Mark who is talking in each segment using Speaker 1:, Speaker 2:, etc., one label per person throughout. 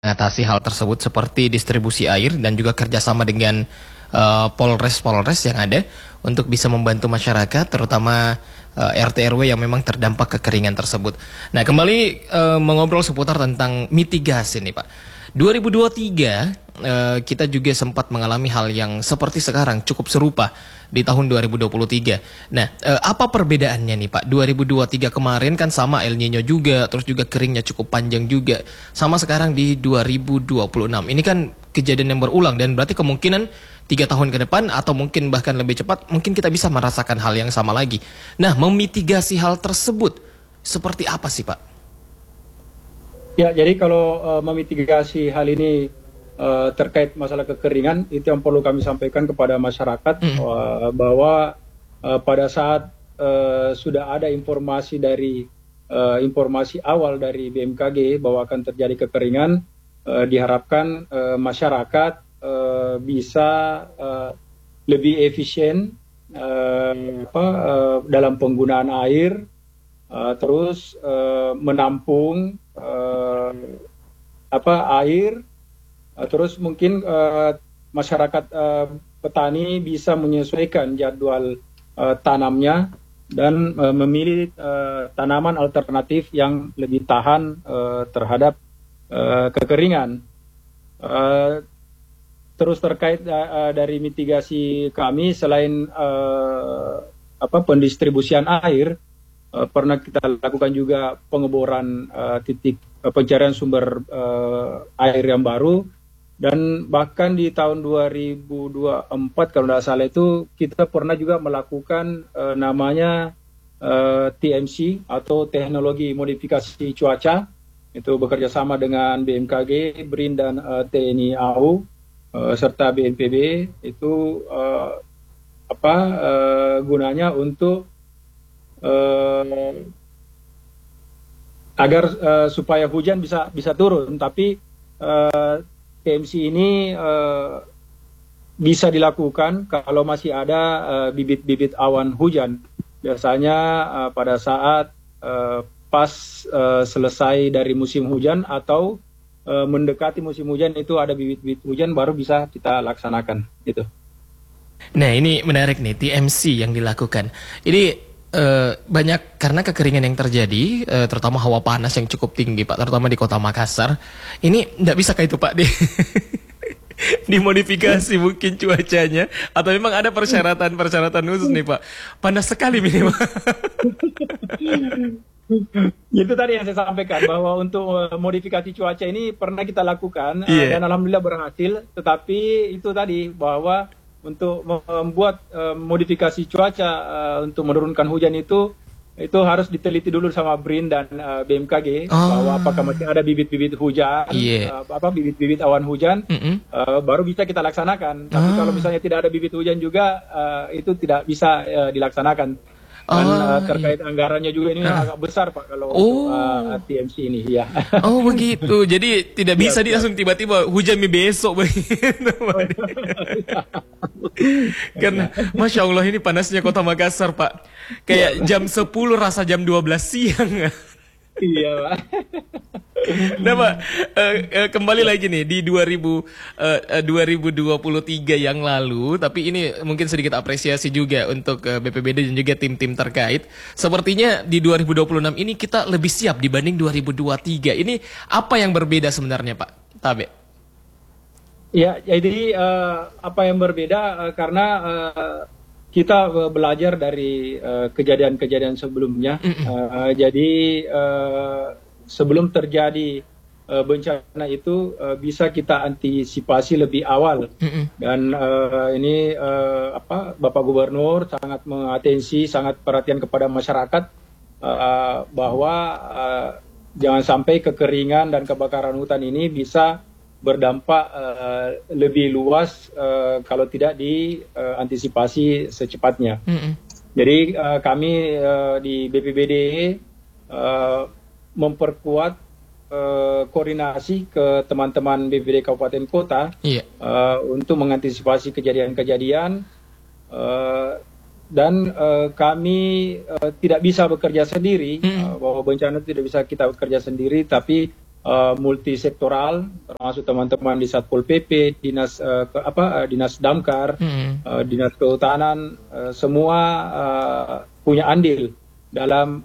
Speaker 1: mengatasi hal tersebut seperti distribusi air dan juga kerjasama dengan Polres-Polres yang ada untuk bisa membantu masyarakat, terutama RT RW yang memang terdampak kekeringan tersebut. Nah, kembali mengobrol seputar tentang mitigasi nih Pak. 2023 kita juga sempat mengalami hal yang seperti sekarang, cukup serupa di tahun 2023. Nah, apa perbedaannya nih Pak? 2023 kemarin kan sama El Nino juga, terus juga keringnya cukup panjang juga. Sama sekarang di 2026. Ini kan kejadian yang berulang dan berarti kemungkinan 3 tahun ke depan atau mungkin bahkan lebih cepat, mungkin kita bisa merasakan hal yang sama lagi. Nah, memitigasi hal tersebut seperti apa sih Pak?
Speaker 2: Ya, jadi kalau memitigasi hal ini terkait masalah kekeringan, itu yang perlu kami sampaikan kepada masyarakat bahwa pada saat sudah ada informasi awal dari BMKG bahwa akan terjadi kekeringan, diharapkan masyarakat bisa lebih efisien dalam penggunaan air, terus menampung air, terus mungkin masyarakat petani bisa menyesuaikan jadwal tanamnya dan memilih tanaman alternatif yang lebih tahan terhadap kekeringan. Terus terkait dari mitigasi kami, selain pendistribusian air, pernah kita lakukan juga pengeboran titik pencarian sumber air yang baru, dan bahkan di tahun 2024 kalau tidak salah itu kita pernah juga melakukan namanya TMC atau teknologi modifikasi cuaca, itu bekerja sama dengan BMKG, BRIN dan TNI AU serta BNPB. Itu gunanya untuk agar supaya hujan bisa turun, tapi TMC ini bisa dilakukan kalau masih ada bibit-bibit awan hujan. Biasanya pada saat pas selesai dari musim hujan atau mendekati musim hujan, itu ada bibit-bibit hujan baru bisa kita laksanakan gitu.
Speaker 1: Nah, ini menarik nih, TMC yang dilakukan. Ini banyak karena kekeringan yang terjadi, terutama hawa panas yang cukup tinggi Pak, terutama di kota Makassar. Ini nggak bisa kayak itu Pak dimodifikasi mungkin cuacanya, atau memang ada persyaratan khusus nih Pak? Panas sekali minimal.
Speaker 2: Itu tadi yang saya sampaikan, bahwa untuk modifikasi cuaca ini pernah kita lakukan dan alhamdulillah berhasil. Tetapi itu tadi bahwa untuk membuat modifikasi cuaca untuk menurunkan hujan itu harus diteliti dulu sama BRIN dan BMKG bahwa apakah masih ada bibit-bibit hujan, bibit-bibit awan hujan, baru bisa kita laksanakan. Tapi kalau misalnya tidak ada bibit hujan juga, itu tidak bisa dilaksanakan. Dan terkait anggarannya juga ini agak besar Pak kalau untuk TMC ini ya.
Speaker 1: Oh begitu, jadi tidak bisa langsung tiba-tiba hujan besok begitu. Karena Masya Allah ini panasnya kota Makassar Pak, kayak jam 10 rasa jam 12 siang.
Speaker 2: Iya Pak.
Speaker 1: Nah Pak, kembali lagi nih di 2023 yang lalu, tapi ini mungkin sedikit apresiasi juga untuk BPBD dan juga tim-tim terkait. Sepertinya di 2026 ini kita lebih siap dibanding 2023. Ini apa yang berbeda sebenarnya Pak Tabe?
Speaker 2: Ya, jadi apa yang berbeda karena kita belajar dari kejadian-kejadian sebelumnya. Jadi sebelum terjadi bencana itu bisa kita antisipasi lebih awal. Dan ini Bapak Gubernur sangat mengatensi, sangat perhatian kepada masyarakat bahwa jangan sampai kekeringan dan kebakaran hutan ini bisa berdampak lebih luas kalau tidak diantisipasi secepatnya. Jadi kami di BPBD memperkuat koordinasi ke teman-teman BPBD Kabupaten Kota untuk mengantisipasi kejadian-kejadian, dan kami tidak bisa bekerja sendiri, bahwa bencana tidak bisa kita bekerja sendiri, tapi multisektoral, termasuk teman-teman di Satpol PP, dinas damkar, dinas kehutanan, semua punya andil dalam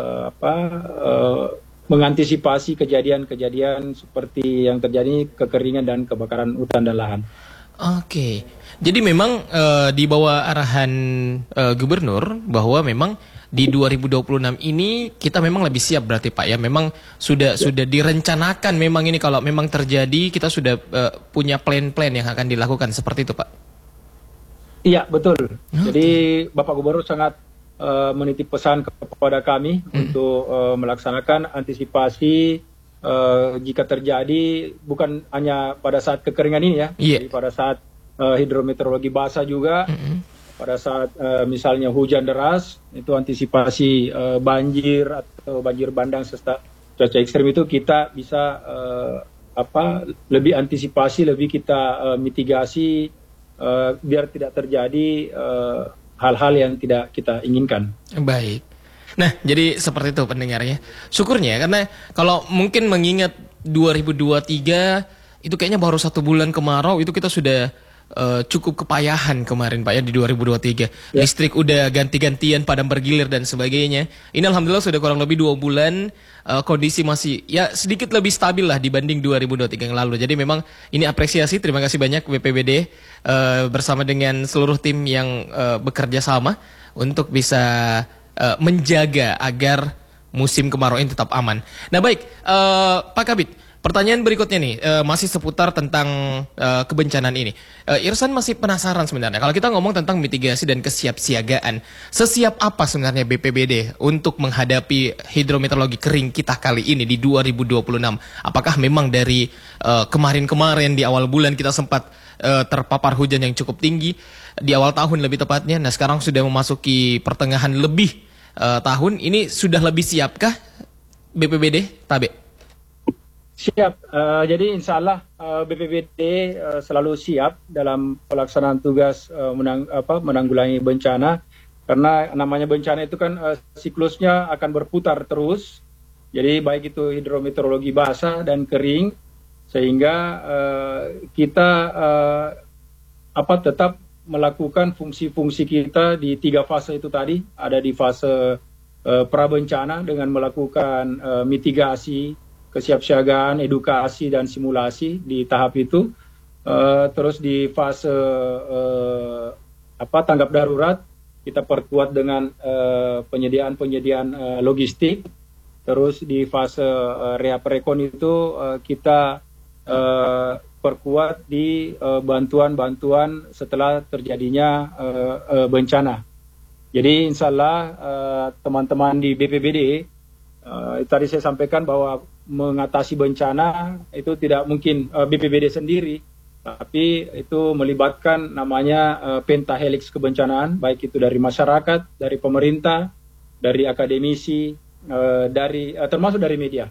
Speaker 2: mengantisipasi kejadian-kejadian seperti yang terjadi kekeringan dan kebakaran hutan dan lahan.
Speaker 1: Oke, jadi memang di bawah arahan Gubernur bahwa memang di 2026 ini kita memang lebih siap berarti Pak ya, memang sudah direncanakan memang ini kalau memang terjadi kita sudah punya plan-plan yang akan dilakukan seperti itu Pak.
Speaker 2: Iya betul. Jadi Bapak Gubernur sangat menitip pesan kepada kami untuk melaksanakan antisipasi jika terjadi bukan hanya pada saat kekeringan ini ya, jadi pada saat hidrometeorologi basah juga. Pada saat misalnya hujan deras, itu antisipasi banjir atau banjir bandang serta cuaca ekstrim itu kita bisa lebih antisipasi, lebih kita mitigasi biar tidak terjadi hal-hal yang tidak kita inginkan.
Speaker 1: Baik. Nah, jadi seperti itu pendengarnya. Syukurnya karena kalau mungkin mengingat 2023 itu kayaknya baru 1 bulan kemarau itu kita sudah cukup kepayahan kemarin Pak ya di 2023. Listrik udah ganti-gantian, padam bergilir dan sebagainya. Ini alhamdulillah sudah kurang lebih 2 bulan kondisi masih ya sedikit lebih stabil lah dibanding 2023 yang lalu. Jadi memang ini apresiasi, terima kasih banyak BPBD bersama dengan seluruh tim yang bekerja sama untuk bisa menjaga agar musim kemarau ini tetap aman. Nah baik, Pak Kabid, pertanyaan berikutnya nih, masih seputar tentang kebencanaan ini. Irsan masih penasaran sebenarnya, kalau kita ngomong tentang mitigasi dan kesiapsiagaan, sesiap apa sebenarnya BPBD untuk menghadapi hidrometeorologi kering kita kali ini di 2026? Apakah memang dari kemarin-kemarin di awal bulan kita sempat terpapar hujan yang cukup tinggi, di awal tahun lebih tepatnya, nah sekarang sudah memasuki pertengahan lebih tahun, ini sudah lebih siapkah BPBD, Tabe?
Speaker 2: Siap, jadi insya Allah BPBD selalu siap dalam pelaksanaan tugas menanggulangi bencana, karena namanya bencana itu kan siklusnya akan berputar terus, jadi baik itu hidrometeorologi basah dan kering, sehingga kita tetap melakukan fungsi-fungsi kita di 3 fase itu tadi, ada di fase prabencana dengan melakukan mitigasi, kesiapsiagaan, edukasi dan simulasi di tahap itu, terus di fase tanggap darurat kita perkuat dengan penyediaan logistik, terus di fase reaprekon itu kita perkuat di bantuan-bantuan setelah terjadinya bencana. Jadi insya Allah teman-teman di BPBD tadi saya sampaikan bahwa mengatasi bencana itu tidak mungkin BPBD sendiri, tapi itu melibatkan namanya pentahelix kebencanaan, baik itu dari masyarakat, dari pemerintah, dari akademisi, termasuk dari media.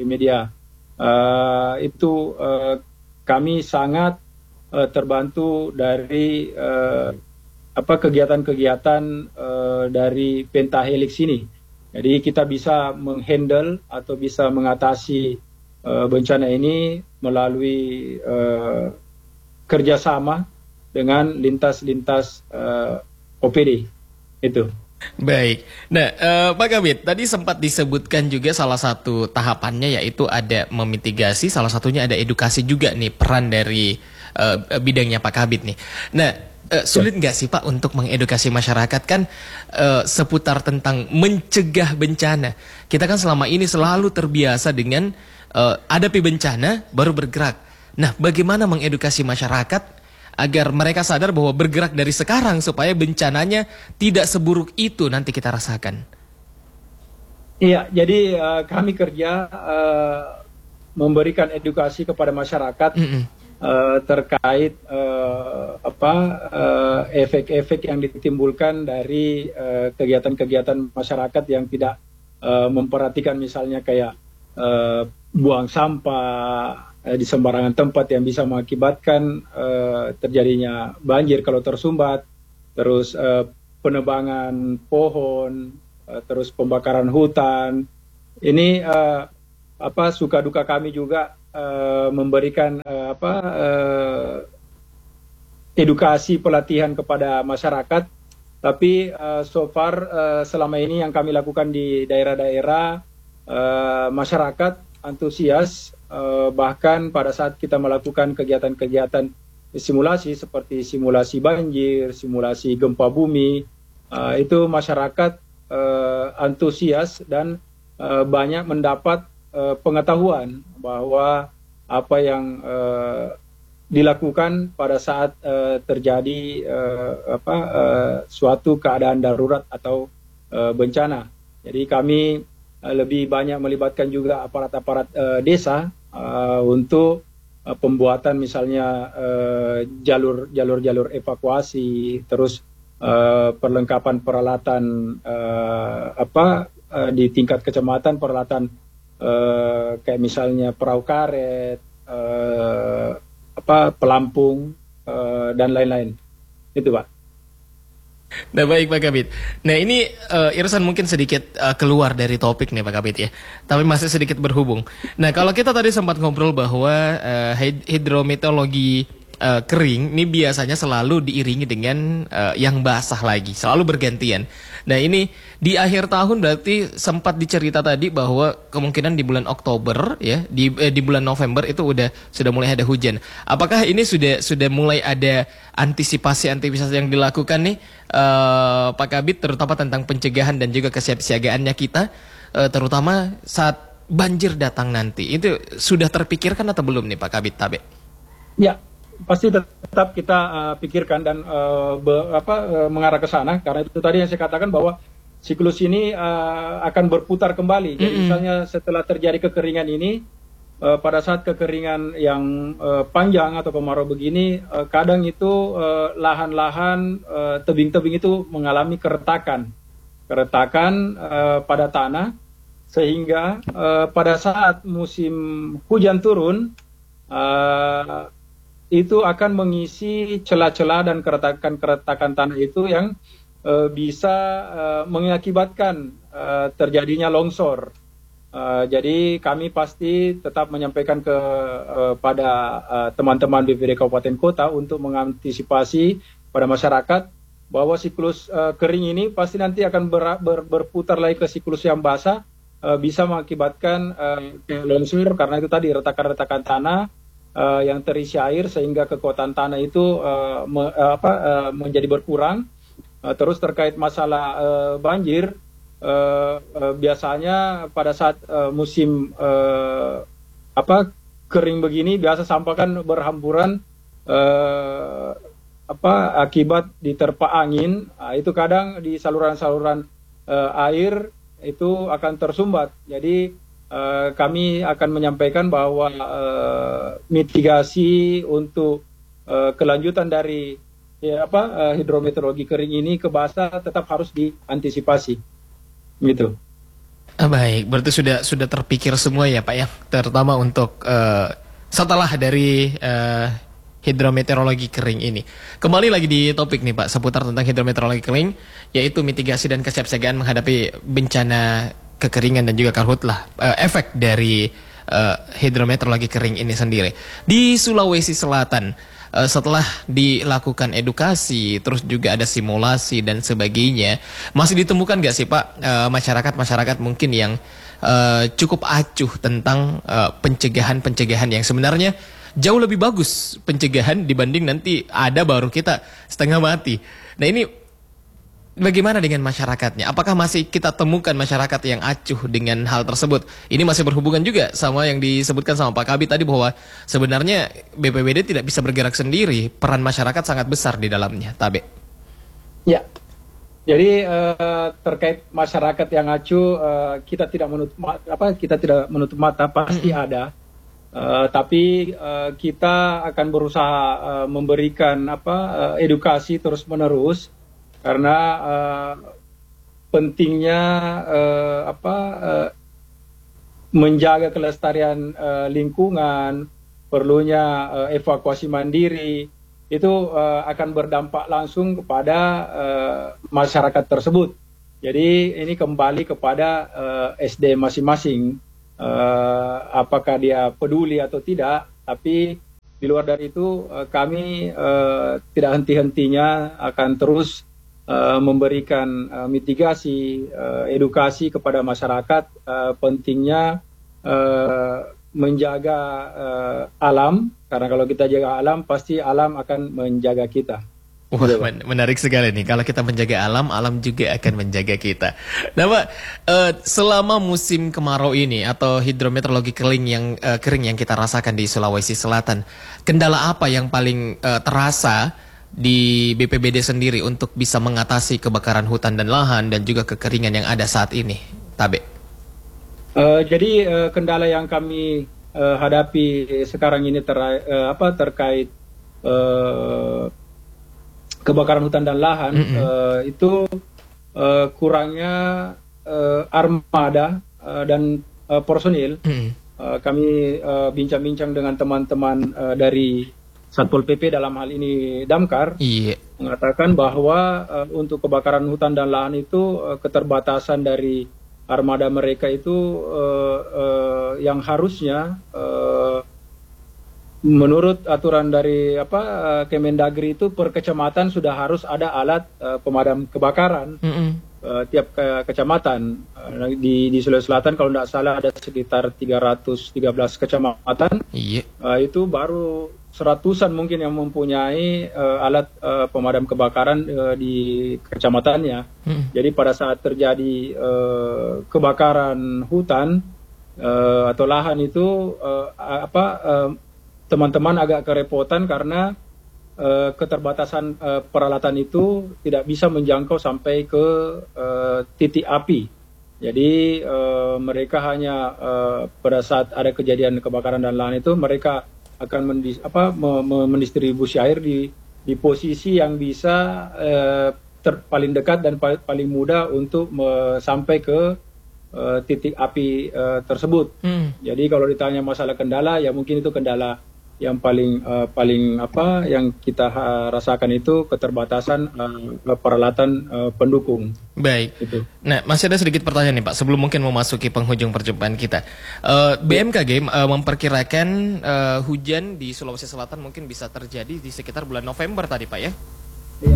Speaker 2: Kami sangat terbantu dari kegiatan-kegiatan dari pentahelix ini. Jadi kita bisa menghandle atau bisa mengatasi bencana ini melalui kerjasama dengan lintas OPD itu.
Speaker 1: Baik. Nah, Pak Kabid, tadi sempat disebutkan juga salah satu tahapannya yaitu ada memitigasi, salah satunya ada edukasi juga nih peran dari bidangnya Pak Kabid nih. Nah, sulit nggak sih Pak untuk mengedukasi masyarakat kan seputar tentang mencegah bencana? Kita kan selama ini selalu terbiasa dengan hadapi bencana baru bergerak. Nah, bagaimana mengedukasi masyarakat agar mereka sadar bahwa bergerak dari sekarang supaya bencananya tidak seburuk itu nanti kita rasakan?
Speaker 2: Iya, jadi kami kerja memberikan edukasi kepada masyarakat terkait efek-efek yang ditimbulkan dari kegiatan-kegiatan masyarakat yang tidak memperhatikan misalnya kayak buang sampah di sembarangan tempat yang bisa mengakibatkan terjadinya banjir kalau tersumbat, terus penebangan pohon, terus pembakaran hutan. Ini suka duka kami juga memberikan edukasi pelatihan kepada masyarakat. Tapi so far selama ini yang kami lakukan di daerah-daerah, masyarakat antusias, bahkan pada saat kita melakukan kegiatan-kegiatan simulasi seperti simulasi banjir, simulasi gempa bumi, itu masyarakat antusias dan banyak mendapat pengetahuan bahwa apa yang dilakukan pada saat terjadi suatu keadaan darurat atau bencana. Jadi kami lebih banyak melibatkan juga aparat-aparat desa untuk pembuatan misalnya jalur-jalur evakuasi, terus perlengkapan peralatan di tingkat kecamatan, peralatan kayak misalnya perahu karet, pelampung, dan lain-lain. Itu, Pak.
Speaker 1: Nah, baik Pak Kabit. Nah, ini Irsan mungkin sedikit keluar dari topik nih Pak Kabit ya, tapi masih sedikit berhubung. Nah, kalau kita tadi sempat ngobrol bahwa hidrometeorologi kering ini biasanya selalu diiringi dengan yang basah lagi, selalu bergantian. Nah, ini di akhir tahun berarti sempat dicerita tadi bahwa kemungkinan di bulan Oktober ya, di bulan November itu sudah mulai ada hujan. Apakah ini sudah mulai ada antisipasi yang dilakukan nih Pak Kabit, terutama tentang pencegahan dan juga kesiapsiagaannya kita, terutama saat banjir datang nanti, itu sudah terpikirkan atau belum nih Pak Kabit Tabe?
Speaker 2: Ya, pasti tetap kita pikirkan dan mengarah ke sana, karena itu tadi yang saya katakan bahwa siklus ini akan berputar kembali. Jadi misalnya setelah terjadi kekeringan ini, pada saat kekeringan yang panjang atau kemarau begini, kadang itu lahan-lahan tebing-tebing itu mengalami keretakan pada tanah, sehingga pada saat musim hujan turun, itu akan mengisi celah-celah dan keretakan tanah itu yang bisa mengakibatkan terjadinya longsor. Jadi kami pasti tetap menyampaikan pada teman-teman BPD Kabupaten Kota untuk mengantisipasi pada masyarakat bahwa siklus kering ini pasti nanti akan berputar lagi ke siklus yang basah, bisa mengakibatkan longsor, karena itu tadi retakan-retakan tanah yang terisi air sehingga kekuatan tanah itu menjadi berkurang. Terus terkait masalah banjir, biasanya pada saat musim kering begini biasa sampah kan berhamburan akibat diterpa angin. Itu kadang di saluran-saluran air itu akan tersumbat. Jadi kami akan menyampaikan bahwa mitigasi untuk kelanjutan dari hidrometeorologi kering ini ke basah tetap harus diantisipasi, gitu.
Speaker 1: Baik, berarti sudah terpikir semua ya Pak ya, terutama untuk setelah dari hidrometeorologi kering ini. Kembali lagi di topik nih Pak, seputar tentang hidrometeorologi kering, yaitu mitigasi dan kesiapsiagaan menghadapi bencana kekeringan dan juga karhutlah efek dari hidrometeorologi kering ini sendiri. Di Sulawesi Selatan, setelah dilakukan edukasi, terus juga ada simulasi dan sebagainya, masih ditemukan nggak sih Pak masyarakat mungkin yang cukup acuh tentang pencegahan yang sebenarnya jauh lebih bagus pencegahan dibanding nanti ada baru kita setengah mati. Nah, ini bagaimana dengan masyarakatnya? Apakah masih kita temukan masyarakat yang acuh dengan hal tersebut? Ini masih berhubungan juga sama yang disebutkan sama Pak Kabit tadi, bahwa sebenarnya BPBD tidak bisa bergerak sendiri, peran masyarakat sangat besar di dalamnya. Tabe.
Speaker 2: Ya, jadi terkait masyarakat yang acuh, kita tidak menutup mata, pasti ada. Tapi kita akan berusaha memberikan edukasi terus menerus. Karena pentingnya menjaga kelestarian lingkungan, perlunya evakuasi mandiri, itu akan berdampak langsung kepada masyarakat tersebut. Jadi ini kembali kepada SDM masing-masing. apakah dia peduli atau tidak. Tapi di luar dari itu kami tidak henti-hentinya akan terus memberikan mitigasi, edukasi kepada masyarakat pentingnya menjaga alam, karena kalau kita jaga alam pasti alam akan menjaga kita.
Speaker 1: Wah, menarik sekali nih. Kalau kita menjaga alam, alam juga akan menjaga kita. Nah, Pak, selama musim kemarau ini atau hidrometeorologi kering yang kita rasakan di Sulawesi Selatan, kendala apa yang paling terasa di BPBD sendiri untuk bisa mengatasi kebakaran hutan dan lahan dan juga kekeringan yang ada saat ini, Tabe?
Speaker 2: Jadi kendala yang kami hadapi sekarang ini terkait kebakaran hutan dan lahan, itu kurangnya armada dan personil. Kami bincang-bincang dengan teman-teman dari Satpol PP, dalam hal ini Damkar, mengatakan bahwa untuk kebakaran hutan dan lahan itu keterbatasan dari armada mereka itu yang harusnya menurut aturan dari Kemendagri itu per kecamatan sudah harus ada alat pemadam kebakaran. Tiap kecamatan di Sulawesi Selatan kalau tidak salah ada sekitar 313 kecamatan. Itu baru seratusan mungkin yang mempunyai alat pemadam kebakaran di kecamatannya. Jadi pada saat terjadi kebakaran hutan atau lahan itu teman-teman agak kerepotan karena keterbatasan peralatan itu tidak bisa menjangkau sampai ke titik api. Jadi mereka hanya pada saat ada kejadian kebakaran dan lahan itu mereka akan mendistribusi air di posisi yang bisa paling dekat dan paling mudah untuk sampai ke titik api tersebut. Jadi kalau ditanya masalah kendala, ya mungkin itu kendala yang paling yang kita rasakan itu keterbatasan peralatan pendukung.
Speaker 1: Baik. Gitu. Nah, masih ada sedikit pertanyaan nih Pak, sebelum mungkin memasuki penghujung perjumpaan kita. BMKG memperkirakan hujan di Sulawesi Selatan mungkin bisa terjadi di sekitar bulan November tadi Pak ya?
Speaker 2: Iya.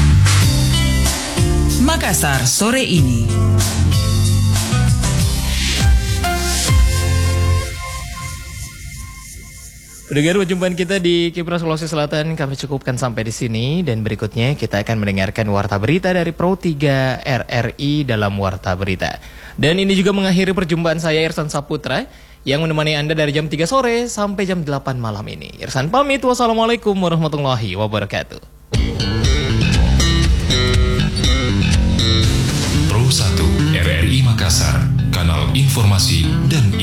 Speaker 3: Makassar sore ini.
Speaker 1: Pendengar, perjumpaan kita di Kipras Sulawesi Selatan kami cukupkan sampai di sini, dan berikutnya kita akan mendengarkan warta berita dari Pro 3 RRI dalam warta berita. Dan ini juga mengakhiri perjumpaan saya Irsan Saputra yang menemani Anda dari jam 3 sore sampai jam 8 malam ini. Irsan pamit, wassalamualaikum warahmatullahi wabarakatuh.
Speaker 4: Pro 1 RRI Makassar, kanal informasi dan